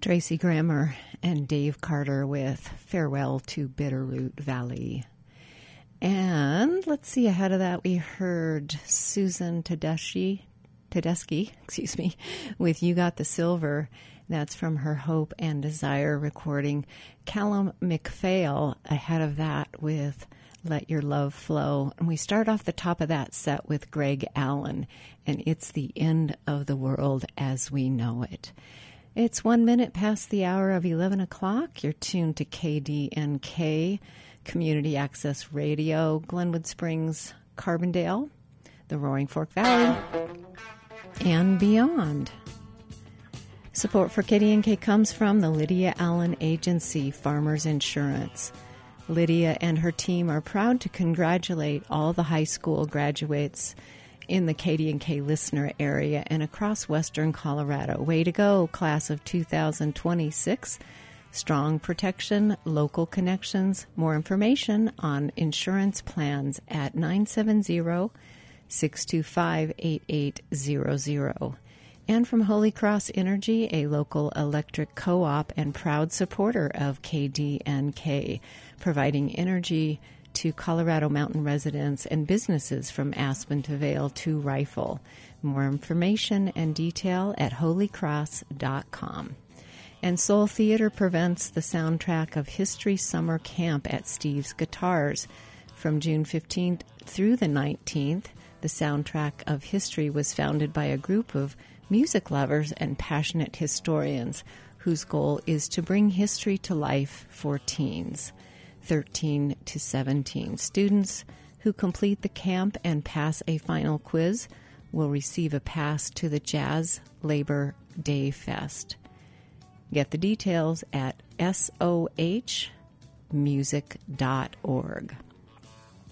Tracy Grammer and Dave Carter with Farewell to Bitterroot Valley. And let's see, ahead of that we heard Susan Tedeschi, with You Got the Silver. That's from her Hope and Desire recording. Callum McPhail ahead of that with Let Your Love Flow. And we start off the top of that set with Greg Allen, and It's the End of the World as We Know It. It's 1 minute past the hour of 11 o'clock. You're tuned to KDNK, Community Access Radio, Glenwood Springs, Carbondale, the Roaring Fork Valley, and beyond. Support for KDNK comes from the Lydia Allen Agency, Farmers Insurance. Lydia and her team are proud to congratulate all the high school graduates in the KDNK listener area and across western Colorado. Way to go, class of 2026. Strong protection, local connections. More information on insurance plans at 970-625-8800. And from Holy Cross Energy, a local electric co-op and proud supporter of KDNK, providing energy to Colorado Mountain residents and businesses from Aspen to Vail to Rifle. More information and detail at holycross.com. And Soul Theater presents the soundtrack of History Summer Camp at Steve's Guitars. From June 15th through the 19th, the soundtrack of history was founded by a group of music lovers and passionate historians whose goal is to bring history to life for teens. 13 to 17. Students who complete the camp and pass a final quiz will receive a pass to the Jazz Labor Day Fest. Get the details at sohmusic.org.